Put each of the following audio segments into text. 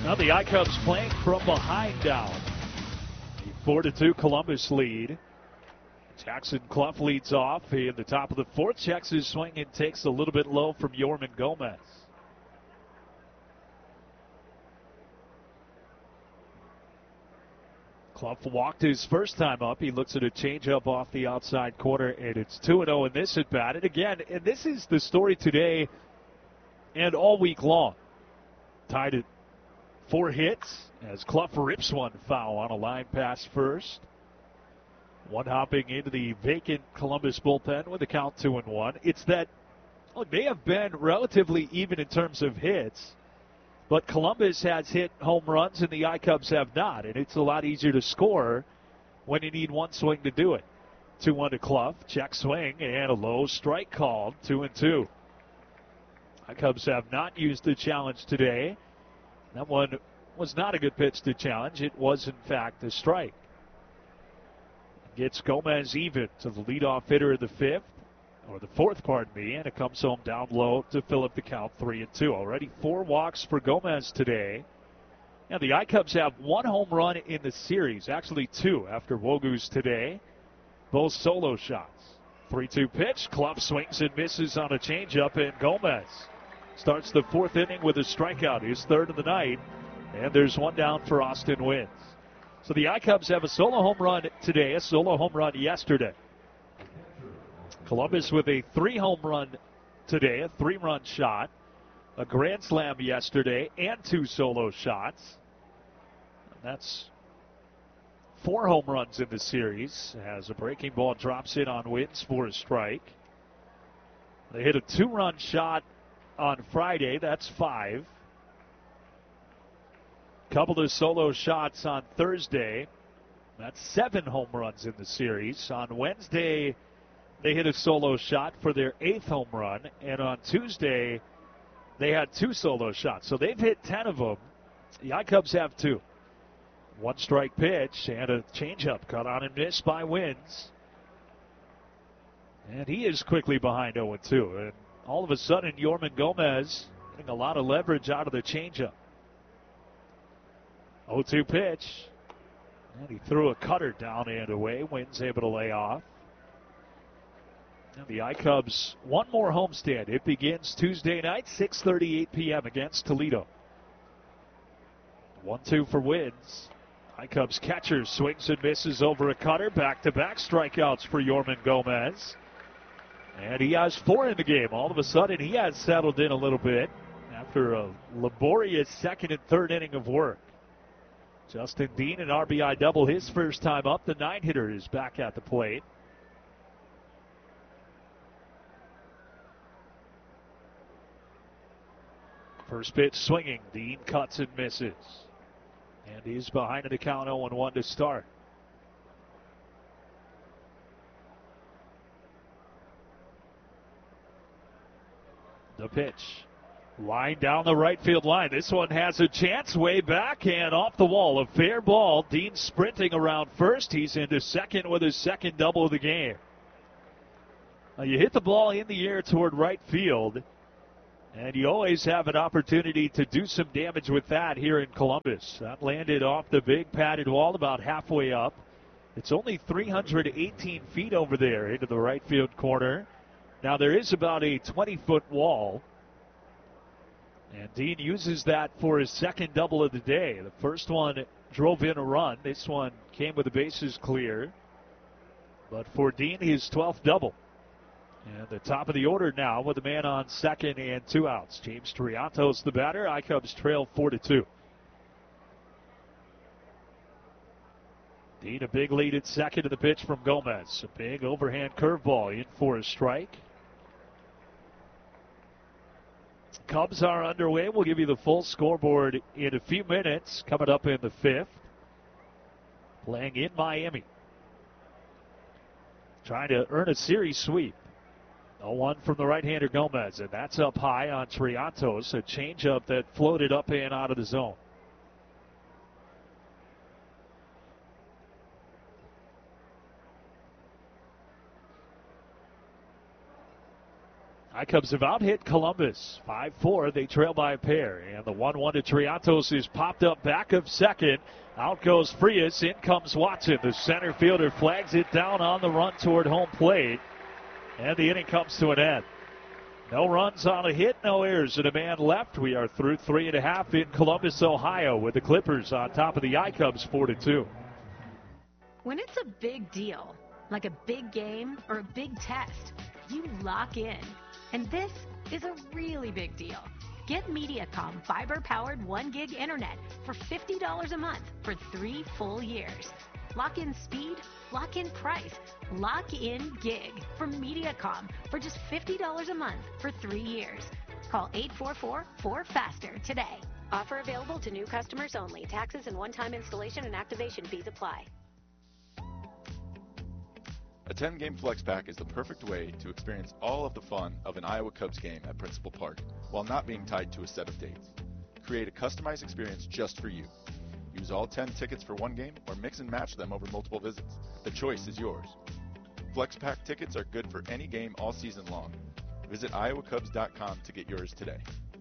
Now the I-Cubs playing from behind down. A 4-2 Columbus lead. Jackson Clough leads off in the top of the fourth. Checks his swing and takes a little bit low from Yorman Gomez. Clough walked his first time up. He looks at a changeup off the outside corner, and it's 2-0 in this at bat. And again, and this is the story today and all week long. Tied at 4 hits as Clough rips one foul on a line pass first. One hopping into the vacant Columbus bullpen with a count 2-1. It's that, look, they have been relatively even in terms of hits, but Columbus has hit home runs and the I-Cubs have not, and it's a lot easier to score when you need one swing to do it. 2-1 to Clough, check swing, and a low strike called, 2-2. I-Cubs have not used the challenge today. That one was not a good pitch to challenge. It was, in fact, a strike. Gets Gomez even to the leadoff hitter of the fourth, and it comes home down low to fill up the count 3-2. Already 4 walks for Gomez today. Now the I-Cubs have 1 home run in the series, actually 2 after Wogu's today, both solo shots. 3-2 pitch, Clough swings and misses on a changeup, and Gomez starts the 4th inning with a strikeout, his 3rd of the night, and there's 1 down for Austin Wynns. So the I-Cubs have a solo home run today, a solo home run yesterday. Columbus with a 3 home run today, a 3-run shot, a grand slam yesterday, and 2 solo shots. And that's 4 home runs in the series as a breaking ball drops in on Wynns for a strike. They hit a 2-run shot on Friday, that's 5. Couple of solo shots on Thursday. That's 7 home runs in the series. On Wednesday, they hit a solo shot for their 8th home run. And on Tuesday, they had 2 solo shots. So they've hit 10 of them. The I-Cubs have 2. 1 strike pitch and a changeup cut on and missed by Wynns. And he is quickly behind 0-2. And all of a sudden, Yorman Gomez getting a lot of leverage out of the changeup. 0-2 pitch. And he threw a cutter down and away. Wynns able to lay off. And the I-Cubs, 1 more homestand. It begins Tuesday night, 6:38 p.m. against Toledo. 1-2 for Wynns. I-Cubs catcher swings and misses over a cutter. Back-to-back strikeouts for Yorman Gomez. And he has 4 in the game. All of a sudden, he has settled in a little bit after a laborious 2nd and 3rd inning of work. Justin Dean, an RBI double his first time up. The 9-hitter is back at the plate. First pitch swinging. Dean cuts and misses. And he's behind in the count 0-1 to start. The pitch. Line down the right field line. This one has a chance way back and off the wall. A fair ball. Dean sprinting around first. He's into second with his 2nd double of the game. Now you hit the ball in the air toward right field, and you always have an opportunity to do some damage with that here in Columbus. That landed off the big padded wall about halfway up. It's only 318 feet over there into the right field corner. Now there is about a 20-foot wall. And Dean uses that for his 2nd double of the day. The first one drove in a run. This one came with the bases clear. But for Dean, his 12th double. And the top of the order now with a man on 2nd and 2 outs. James Triantos, the batter. I-Cubs trail 4-2. Dean a big lead at 2nd to the pitch from Gomez. A big overhand curveball in for a strike. Cubs are underway. We'll give you the full scoreboard in a few minutes. Coming up in the 5th. Playing in Miami. Trying to earn a series sweep. 0-1 from the right-hander Gomez. And that's up high on Triantos. A changeup that floated up and out of the zone. I-Cubs have out-hit Columbus 5-4. They trail by a pair. And the 1-1 to Triantos is popped up back of second. Out goes Frias. In comes Watson. The center fielder flags it down on the run toward home plate. And the inning comes to an end. No runs on a hit, no errors, and a man left. We are through 3.5 in Columbus, Ohio, with the Clippers on top of the I-Cubs 4-2. When it's a big deal, like a big game or a big test, you lock in. And this is a really big deal. Get Mediacom fiber-powered 1 gig internet for $50 a month for 3 full years. Lock in speed, lock in price, lock in gig from Mediacom for just $50 a month for 3 years. Call 844-4FASTER today. Offer available to new customers only. Taxes and one-time installation and activation fees apply. A 10-game flex pack is the perfect way to experience all of the fun of an Iowa Cubs game at Principal Park while not being tied to a set of dates. Create a customized experience just for you. Use all 10 tickets for one game or mix and match them over multiple visits. The choice is yours. Flex pack tickets are good for any game all season long. Visit iowacubs.com to get yours today.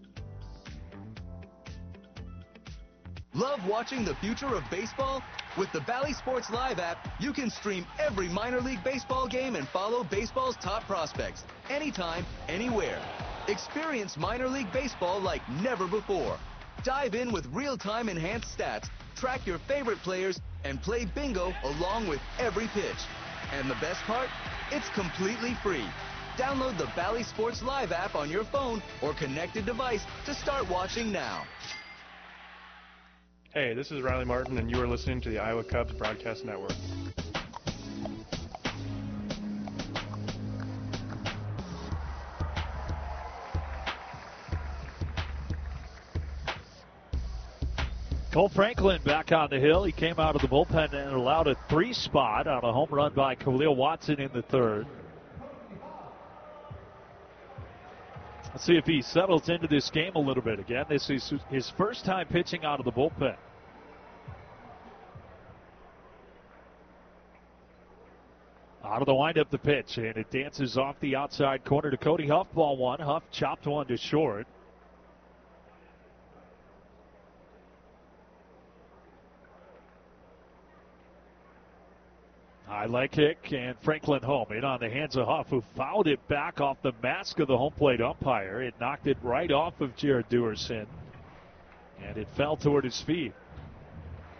Love watching the future of baseball? With the Bally Sports Live app, you can stream every minor league baseball game and follow baseball's top prospects anytime, anywhere. Experience minor league baseball like never before. Dive in with real-time enhanced stats, track your favorite players, and play bingo along with every pitch. And the best part? It's completely free. Download the Bally Sports Live app on your phone or connected device to start watching now. Hey, this is Riley Martin, and you are listening to the Iowa Cubs Broadcast Network. Cole Franklin back on the hill. He came out of the bullpen and allowed a 3 spot on a home run by Khalil Watson in the third. Let's see if he settles into this game a little bit. Again, this is his first time pitching out of the bullpen. Out of the windup, the pitch, and it dances off the outside corner to Cody Huff. Ball 1. Huff chopped one to short. High leg kick, and Franklin home. In on the hands of Huff, who fouled it back off the mask of the home plate umpire. It knocked it right off of Jared Duerson, and it fell toward his feet.